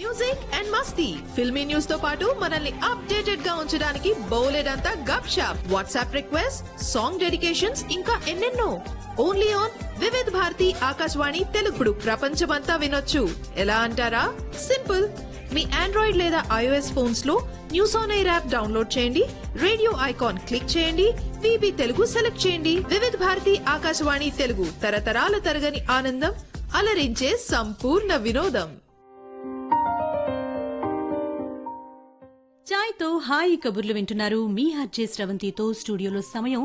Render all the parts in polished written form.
Music and Masti filmy news తో పాటు మనల్ని అప్డేటెడ్ గా ఉంచడానికి బోలెడంతా గప్ shop WhatsApp request song dedications ఇంకా ఎన్నెన్నో ఓన్లీ ఆన్ వివిధ్ భారతి ఆకాశవాణి తెలుగుడు ప్రపంచమంతా వినొచ్చు ఎలా అంటారా సింపుల్ మీ ఆండ్రాయిడ్ లేదా ఐఓఎస్ ఫోన్స్ లో news on air app download చేయండి రేడియో ఐకాన్ క్లిక్ చేయండి విబి తెలుగు సెలెక్ట్ చేయండి వివిధ్ భారతి ఆకాశవాణి తెలుగు తరతరాల తరగని ఆనందం అలరించే సంపూర్ణ వినోదం చాయ్తో హాయి కబుర్లు వింటున్నారు మీ ఆర్జే స్రవంతితో స్టూడియోలో సమయం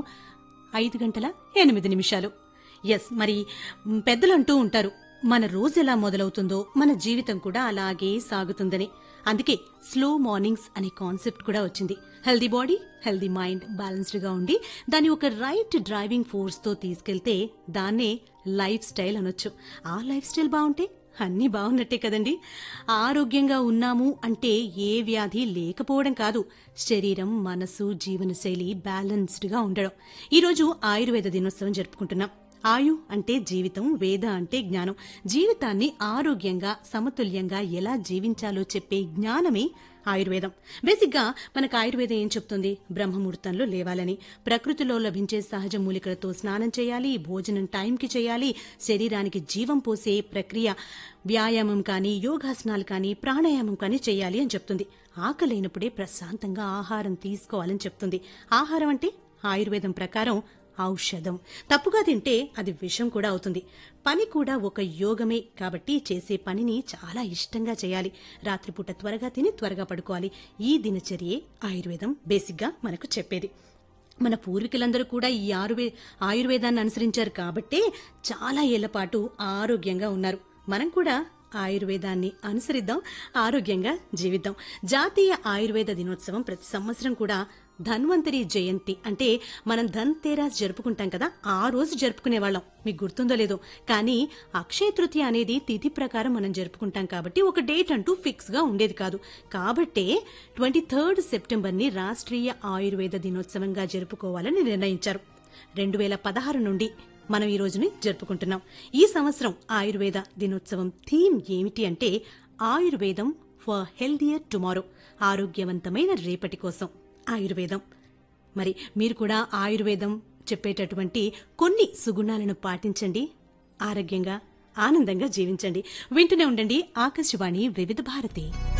5:08. ఎస్ మరి పెద్దలు అంటూ ఉంటారు మన రోజు ఎలా మొదలవుతుందో మన జీవితం కూడా అలాగే సాగుతుందని. అందుకే స్లో మార్నింగ్స్ అనే కాన్సెప్ట్ కూడా వచ్చింది. Healthy body healthy mind balanced గా ఉండి దాన్ని ఒక రైట్ డ్రైవింగ్ ఫోర్స్ తో తీసుకెళ్తే దాన్నే లైఫ్ స్టైల్ అనొచ్చు. ఆ లైఫ్ స్టైల్ బాగుంటే అన్నీ బాగున్నట్టే కదండి. ఆరోగ్యంగా ఉన్నాము అంటే ఏ వ్యాధి లేకపోవడం కాదు, శరీరం మనసు జీవనశైలి బ్యాలెన్స్డ్ గా ఉండడం. ఈరోజు ఆయుర్వేద దినోత్సవం జరుపుకుంటున్నాం. ఆయు అంటే జీవితం, వేద అంటే జ్ఞానం. జీవితాన్ని ఆరోగ్యంగా సమతుల్యంగా ఎలా జీవించాలో చెప్పే జ్ఞానమే ఆయుర్వేదం. బేసిక్ గా మనకు ఆయుర్వేదం ఏం చెప్తుంది? బ్రహ్మముహూర్తంలో లేవాలని, ప్రకృతిలో లభించే సహజ మూలికలతో స్నానం చేయాలి, భోజనం టైంకి చేయాలి, శరీరానికి జీవం పోసే ప్రక్రియ వ్యాయామం కానీ యోగాసనాలు కానీ ప్రాణాయామం కానీ చేయాలి అని చెప్తుంది. ఆకలైనప్పుడే ప్రశాంతంగా ఆహారం తీసుకోవాలని చెప్తుంది. ఆహారం అంటే ఆయుర్వేదం ప్రకారం ఔషధం. తప్పుగా తింటే అది విషం కూడా అవుతుంది. పని కూడా ఒక యోగమే కాబట్టి చేసే పనిని చాలా ఇష్టంగా చేయాలి. రాత్రిపూట త్వరగా తిని త్వరగా పడుకోవాలి. ఈ దినచర్యే ఆయుర్వేదం బేసిక్ గా మనకు చెప్పేది. మన పూర్వీకులందరూ కూడా ఈ ఆయుర్వేదాన్ని అనుసరించారు కాబట్టే చాలా ఏళ్ల పాటు ఆరోగ్యంగా ఉన్నారు. మనం కూడా ఆయుర్వేదాన్ని అనుసరిద్దాం, ఆరోగ్యంగా జీవిద్దాం. జాతీయ ఆయుర్వేద దినోత్సవం ప్రతి సంవత్సరం కూడా ధన్వంతరి జయంతి అంటే మనం ధన్ తేరాస్ జరుపుకుంటాం కదా, ఆ రోజు జరుపుకునేవాళ్ళం. మీకు గుర్తుందో లేదో కానీ అక్షయ తృతీయ అనేది తిథి ప్రకారం మనం జరుపుకుంటాం కాబట్టి ఒక డేట్ అంటూ ఫిక్స్ గా ఉండేది కాదు. కాబట్టే 23 సెప్టెంబర్ని రాష్ట్రీయ ఆయుర్వేద దినోత్సవంగా జరుపుకోవాలని నిర్ణయించారు. 2016 నుండి మనం ఈ రోజుని జరుపుకుంటున్నాం. ఈ సంవత్సరం ఆయుర్వేద దినోత్సవం థీమ్ ఏమిటి అంటే ఆయుర్వేదం ఫర్ హెల్దియర్ టుమారో, ఆరోగ్యవంతమైన రేపటి కోసం ఆయుర్వేదం. మరి మీరు కూడా ఆయుర్వేదం చెప్పేటటువంటి కొన్ని సుగుణాలను పాటించండి, ఆరోగ్యంగా ఆనందంగా జీవించండి. వింటూనే ఉండండి ఆకాశవాణి వివిధ భారతి.